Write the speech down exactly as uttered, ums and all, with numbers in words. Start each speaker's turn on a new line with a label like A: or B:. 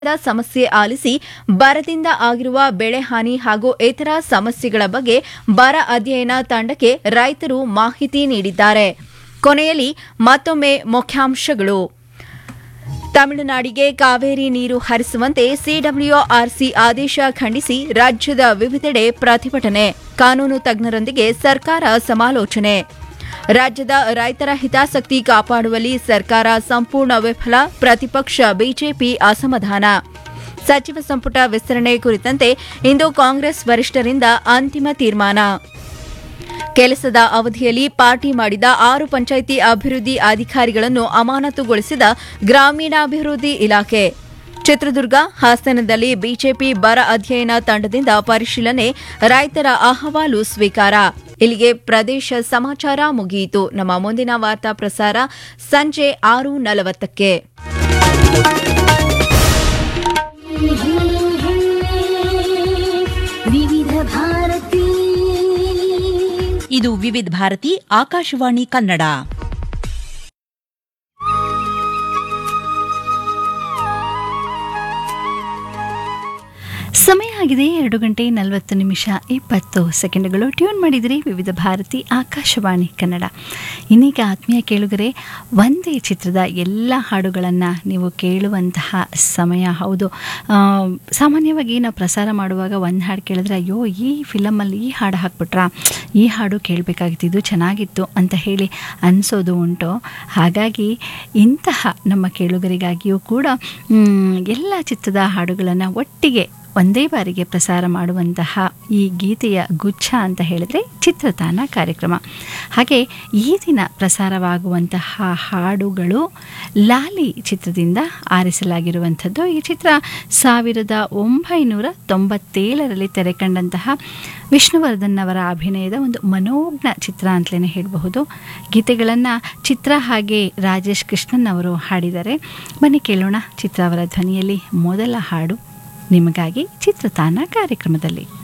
A: ಸಮಸ್ಯೆ ಆಲಿಸಿ ಬರದಿಂದ ಆಗಿರುವ ಬೆಳೆ ಹಾನಿ ಹಾಗೂ ಇತರ ಸಮಸ್ಯೆಗಳ ಬಗ್ಗೆ ಬರ ಅಧ್ಯಯನ ತಂಡಕ್ಕೆ ರೈತರು ಮಾಹಿತಿ ನೀಡಿದ್ದಾರೆ. ಕೊನೆಯಲ್ಲಿ ಮತ್ತೊಮ್ಮೆ ಮುಖ್ಯಾಂಶಗಳು. ತಮಿಳುನಾಡಿಗೆ ಕಾವೇರಿ ನೀರು ಹರಿಸುವಂತೆ ಸಿಡಬ್ಲ್ಯೂಆರ್ಸಿ ಆದೇಶ ಖಂಡಿಸಿ ರಾಜ್ಯದ ವಿವಿಧೆಡೆ ಪ್ರತಿಭಟನೆ, ಕಾನೂನು ತಜ್ಞರೊಂದಿಗೆ ಸರ್ಕಾರ ಸಮಾಲೋಚನೆ. ರಾಜ್ಯದ ರೈತರ ಹಿತಾಸಕ್ತಿ ಕಾಪಾಡುವಲ್ಲಿ ಸರ್ಕಾರ ಸಂಪೂರ್ಣ ವಿಫಲ, ಪ್ರತಿಪಕ್ಷ ಬಿಜೆಪಿ ಅಸಮಾಧಾನ. ಸಚಿವ ಸಂಪುಟ ವಿಸ್ತರಣೆ ಕುರಿತಂತೆ ಇಂದು ಕಾಂಗ್ರೆಸ್ ವರಿಷ್ಠರಿಂದ ಅಂತಿಮ ತೀರ್ಮಾನ. ಕೆಲಸದ ಅವಧಿಯಲ್ಲಿ ಪಾರ್ಟಿ ಮಾಡಿದ ಆರು ಪಂಚಾಯಿತಿ ಅಭಿವೃದ್ಧಿ ಅಧಿಕಾರಿಗಳನ್ನು ಅಮಾನತುಗೊಳಿಸಿದ ಗ್ರಾಮೀಣಾಭಿವೃದ್ಧಿ ಇಲಾಖೆ. ಚಿತ್ರದುರ್ಗ, ಹಾಸನದಲ್ಲಿ ಬಿಜೆಪಿ ಬರ ಅಧ್ಯಯನ ತಂಡದಿಂದ ಪರಿಶೀಲನೆ, ರೈತರ ಅಹವಾಲು ಸ್ವೀಕಾರ. ಇಲ್ಲಿಗೆ ಪ್ರದೇಶ ಸಮಾಚಾರ ಮುಗಿಯಿತು. ನಮ್ಮ ಮುಂದಿನ ವಾರ್ತಾ ಪ್ರಸಾರ ಸಂಜೆ ಆರು ನಲವತ್ತಕ್ಕೆ.
B: ವಿವಿಧ ಭಾರತಿ
C: ಇದು ವಿವಿಧ ಭಾರತಿ ಆಕಾಶವಾಣಿ ಕನ್ನಡ.
B: ಸಮಯ ಆಗಿದೆ ಎರಡು ಗಂಟೆ ನಲವತ್ತು ನಿಮಿಷ ಇಪ್ಪತ್ತು ಸೆಕೆಂಡ್ಗಳು. ಟ್ಯೂನ್ ಮಾಡಿದಿರಿ ವಿವಿಧ ಭಾರತಿ ಆಕಾಶವಾಣಿ ಕನ್ನಡ. ಇನ್ನೀಗ ಆತ್ಮೀಯ ಕೇಳುಗರೆ, ಒಂದೇ ಚಿತ್ರದ ಎಲ್ಲ ಹಾಡುಗಳನ್ನು ನೀವು ಕೇಳುವಂತಹ ಸಮಯ. ಹೌದು, ಸಾಮಾನ್ಯವಾಗಿ ನಾವು ಪ್ರಸಾರ ಮಾಡುವಾಗ ಒಂದು ಹಾಡು ಕೇಳಿದ್ರೆ ಅಯ್ಯೋ ಈ ಫಿಲಮಲ್ಲಿ ಈ ಹಾಡು ಹಾಕ್ಬಿಟ್ರಾ, ಈ ಹಾಡು ಕೇಳಬೇಕಾಗಿತ್ತು, ಇದು ಚೆನ್ನಾಗಿತ್ತು ಅಂತ ಹೇಳಿ ಅನಿಸೋದು ಉಂಟು. ಹಾಗಾಗಿ ಇಂತಹ ನಮ್ಮ ಕೇಳುಗರಿಗಾಗಿಯೂ ಕೂಡ ಎಲ್ಲ ಚಿತ್ರದ ಹಾಡುಗಳನ್ನು ಒಟ್ಟಿಗೆ ಒಂದೇ ಬಾರಿಗೆ ಪ್ರಸಾರ ಮಾಡುವಂತಹ ಈ ಗೀತೆಯ ಗುಚ್ಛ ಅಂತ ಹೇಳಿದರೆ ಚಿತ್ರತಾನ ಕಾರ್ಯಕ್ರಮ. ಹಾಗೆ ಈ ದಿನ ಪ್ರಸಾರವಾಗುವಂತಹ ಹಾಡುಗಳು ಲಾಲಿ ಚಿತ್ರದಿಂದ ಆರಿಸಲಾಗಿರುವಂಥದ್ದು. ಈ ಚಿತ್ರ ಸಾವಿರದ ಒಂಬೈನೂರ ತೊಂಬತ್ತೇಳರಲ್ಲಿ ತೆರೆ ಕಂಡಂತಹ ವಿಷ್ಣುವರ್ಧನ್ ಅವರ ಅಭಿನಯದ ಒಂದು ಮನೋಜ್ಞ ಚಿತ್ರ ಅಂತಲೇ ಹೇಳಬಹುದು. ಗೀತೆಗಳನ್ನು ಚಿತ್ರ ಹಾಗೆ ರಾಜೇಶ್ ಕೃಷ್ಣನ್ ಅವರು ಹಾಡಿದ್ದಾರೆ. ಬನ್ನಿ ಕೇಳೋಣ ಚಿತ್ರ ಅವರ ಧ್ವನಿಯಲ್ಲಿ ಮೊದಲ ಹಾಡು ನಿಮಗಾಗಿ ಚಿತ್ರತಾನ ಕಾರ್ಯಕ್ರಮದಲ್ಲಿ.